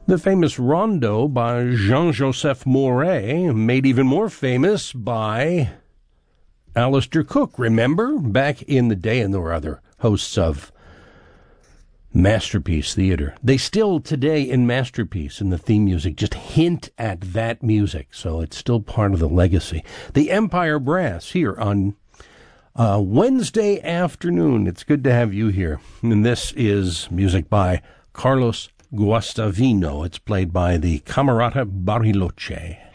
The famous Rondo by Jean-Joseph Mouret, made even more famous by Alistair Cook. Remember? Back in the day, and there were other hosts of Masterpiece Theater. They still today in Masterpiece, in the theme music, just hint at that music. So it's still part of the legacy. The Empire Brass here on Wednesday afternoon. It's good to have you here. And this is music by Carlos Guastavino. It's played by the Camerata Bariloche.